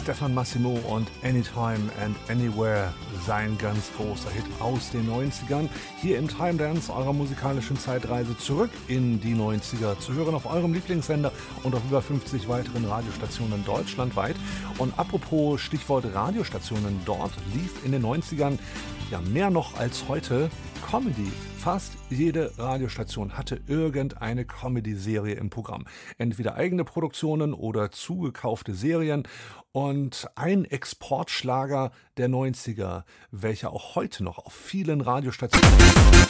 Stefan Massimo und Anytime and Anywhere, sein ganz großer Hit aus den 90ern. Hier im Time Dance eurer musikalischen Zeitreise zurück in die 90er. Zu hören auf eurem Lieblingssender und auf über 50 weiteren Radiostationen deutschlandweit. Und apropos Stichwort Radiostationen, dort lief in den 90ern ja mehr noch als heute Comedy. Fast jede Radiostation hatte irgendeine Comedy-Serie im Programm. Entweder eigene Produktionen oder zugekaufte Serien. Und ein Exportschlager der 90er, welcher auch heute noch auf vielen Radiostationen